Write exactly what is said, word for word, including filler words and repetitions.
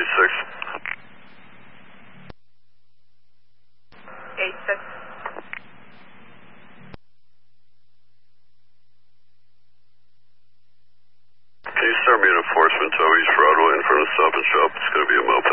six. eight six. Can you start me an enforcement tow East Broadway in front of Stop and Shop? It's going to be a moped.